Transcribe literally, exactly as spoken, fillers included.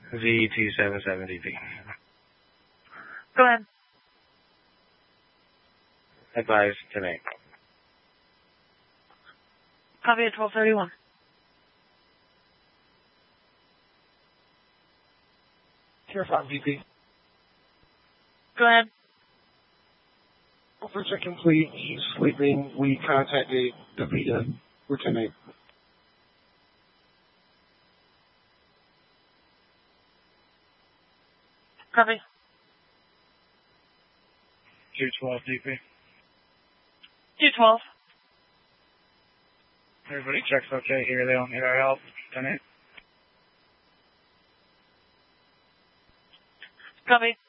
V two seven seven D P. Go ahead. Advise tonight. Copy at twelve thirty-one. Tier five D P. Go ahead. Offer check complete. He's sleeping. We contacted Davita. Lieutenant. Copy. two twelve D P. two twelve. Everybody checks okay here. They don't need our help. Tonight. Copy.